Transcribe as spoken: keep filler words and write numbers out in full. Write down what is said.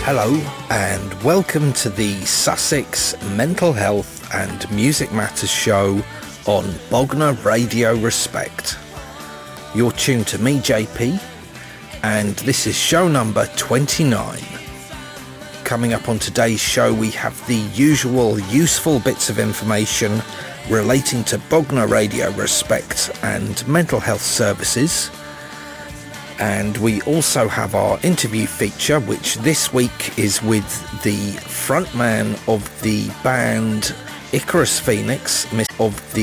Hello and welcome to the Sussex Mental Health and Music Matters show on Bognor Radio Respect. You're tuned to me, J P, and this is show number twenty-nine. Coming up on today's show, we have the usual useful bits of information relating to Bognor Radio Respect and mental health services. And we also have our interview feature, which this week is with the frontman of the band Icarus Phoenix, of the